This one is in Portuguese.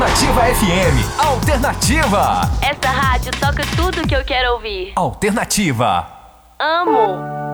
Alternativa FM. Alternativa. Essa rádio toca tudo que eu quero ouvir. Alternativa. Amo.